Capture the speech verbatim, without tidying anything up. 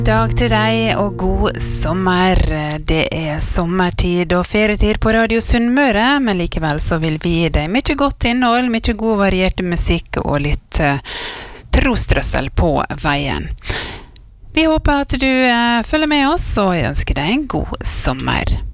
Dag til deg og god sommer. Det er sommertid og ferietid på Radio Sunnmøre, men likevel så vil vi gi deg mye godt innhold, mye god variert musikk og litt uh, trostrøssel på veien. Vi håper at du uh, følger med oss, og jeg ønsker deg en god sommer.